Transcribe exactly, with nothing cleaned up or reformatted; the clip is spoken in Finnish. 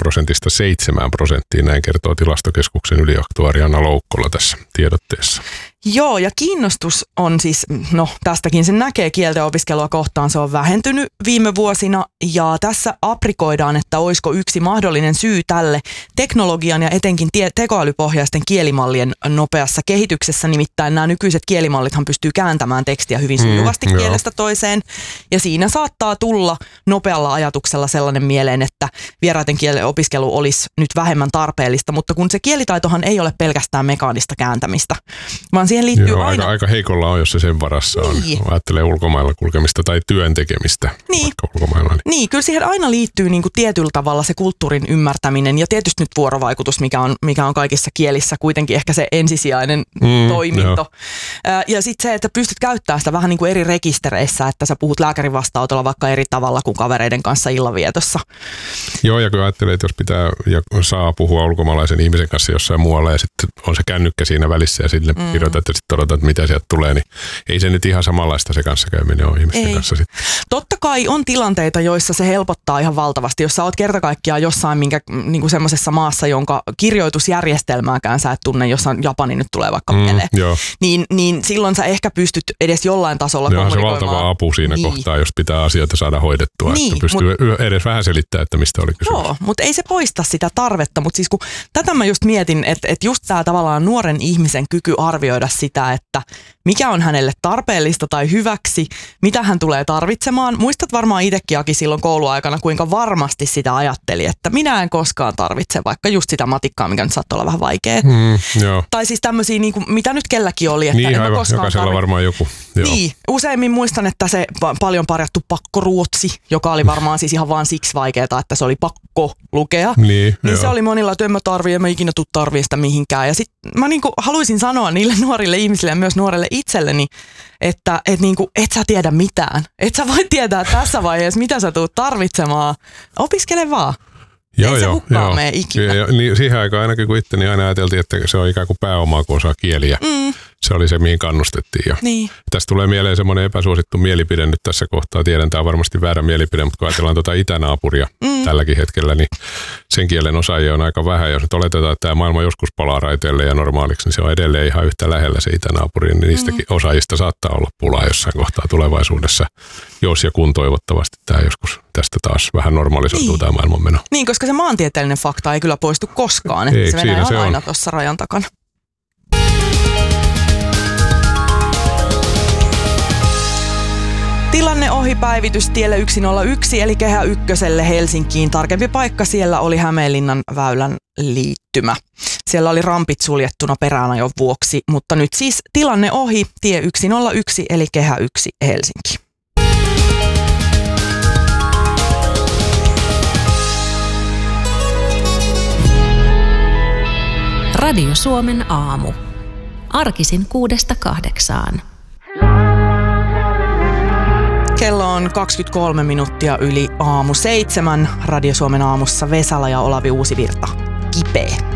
prosentista seitsemään prosenttiin, näin kertoo Tilastokeskuksen yliaktuaari Anna Loukkola tässä tiedotteessa. Joo, ja kiinnostus on siis, no tästäkin sen näkee kielten opiskelua kohtaan, se on vähentynyt viime vuosina, ja tässä aprikoidaan, että olisiko yksi mahdollinen syy tälle teknologian ja etenkin tie- tekoälypohjaisten kielimallien nopeassa kehityksessä, nimittäin nämä nykyiset kielimallithan pystyy kääntämään tekstiä hyvin sujuvasti mm, kielestä toiseen, ja siinä saattaa tulla nopealla ajatuksella sellainen mieleen, että vieraiden kielen opiskelu olisi nyt vähemmän tarpeellista, mutta kun se kielitaitohan ei ole pelkästään mekaanista kääntämistä, vaan siihen liittyy Joo, aina... Aika, aika heikolla on, jos se sen varassa on. Niin. Ajattelee ulkomailla kulkemista tai työn tekemistä. Niin. Ulkomailla, niin. niin, kyllä siihen aina liittyy niin kuin tietyllä tavalla se kulttuurin ymmärtäminen ja tietysti nyt vuorovaikutus, mikä on, mikä on kaikissa kielissä kuitenkin ehkä se ensisijainen mm, toiminto. Jo. Ja sitten se, että pystyt käyttämään sitä vähän niin kuin eri rekistereissä, että sä puhut lääkärin vastaanotolla vaikka eri tavalla kuin kavereiden kanssa illanvietossa. Joo, ja kun ajattelee, että jos pitää ja saa puhua ulkomaalaisen ihmisen kanssa jossain muualla ja sitten on se kännykkä siinä välissä ja sille mm. kirjoitat ja sitten odotat, mitä sieltä tulee, niin ei se nyt ihan samanlaista se kanssakäyminen ole ihmisten ei. kanssa. Sit. Totta kai on tilanteita, joissa se helpottaa ihan valtavasti. Jos sä oot kerta kaikkiaan jossain minkä, niin kuin semmoisessa maassa, jonka kirjoitusjärjestelmääkään sä et tunne, jossa Japani nyt tulee vaikka mieleen, mm, niin, niin silloin sä ehkä pystyt edes jollain tasolla Joo, kommunikoimaan. se valtava apu siinä niin. kohtaa, jos pitää asioita saada hoidettua, niin, että pystyy mut, edes vähän selittämään, että mistä oli kysymys. Joo, mutta ei se poista sitä tarvetta, mutta siis kun tätä mä just mietin, että, että just tää tavallaan nuoren ihmisen kyky arvioida sitä, että mikä on hänelle tarpeellista tai hyväksi, mitä hän tulee tarvitsemaan. Muistat varmaan itsekin, Aki, silloin kouluaikana, kuinka varmasti sitä ajatteli, että minä en koskaan tarvitse vaikka just sitä matikkaa, mikä nyt saattaa olla vähän vaikea. Mm, joo. Tai siis tämmöisiä, niin kuin, mitä nyt kelläkin oli. Että niin, en aivan, koskaan jokaisella tarvitse. varmaan joku. Joo. Niin, useimmin muistan, että se paljon parjattu pakkoruotsi, joka oli varmaan siis ihan vaan siksi vaikeaa, että se oli pakko lukea. Niin, niin se oli monilla, että en mä tarvii, en mä ikinä tuu tarvii sitä mihinkään. Ja sit mä niinku haluaisin sanoa niille nuorille ihmisille ja myös nuorelle itselleni, että et niinku, et sä tiedä mitään. Et sä voi tietää tässä vaiheessa, mitä sä tuut tarvitsemaan. Opiskele vaan. Joo, ei se joo, hukkaa joo. mene ikinä. Ja, ja, niin siihen aikaan ainakin kun itse, niin aina ajateltiin, että se on ikään kuin pääomaa, kun osaa kieliä. Mm. Se oli se, mihin kannustettiin. Ja niin. Tästä tulee mieleen semmoinen epäsuosittu mielipide nyt tässä kohtaa. Tiedän, tämä on varmasti väärä mielipide, mutta kun ajatellaan tuota itänaapuria mm. tälläkin hetkellä, niin sen kielen osaajia on aika vähän. Jos nyt oletetaan, että tämä maailma joskus palaa raiteille ja normaaliksi, niin se on edelleen ihan yhtä lähellä se itänaapuri. Niin niistäkin mm. osaajista saattaa olla pulaa jossain kohtaa tulevaisuudessa, jos ja kun toivottavasti tämä joskus tästä taas vähän normalisoituu niin. tämä maailmanmeno. Niin, koska se maantieteellinen fakta ei kyllä poistu koskaan. Että ei, se menee se aina tuossa rajan takana. Tilanne ohi päivitys tielle yksi nolla yksi eli Kehä ykköselle Helsinkiin. Tarkempi paikka siellä oli Hämeenlinnan väylän liittymä. Siellä oli rampit suljettuna peräänajon vuoksi, mutta nyt siis tilanne ohi tie yksi nolla yksi eli Kehä yksi Helsinki. Radio Suomen aamu. Arkisin kuudesta kahdeksaan. Kello on kaksikymmentäkolme minuuttia yli aamu seitsemän. Radio Suomen aamussa Vesala ja Olavi Uusivirta. Kipeä.